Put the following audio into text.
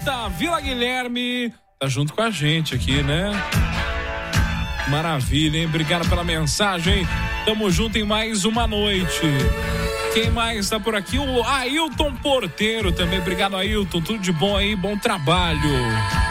Tá, Vila Guilherme tá junto com a gente aqui, né? Maravilha, hein? Obrigado pela mensagem. Tamo junto em mais uma noite. Quem mais tá por aqui? O Ailton Porteiro também. Obrigado, Ailton. Tudo de bom aí, bom trabalho.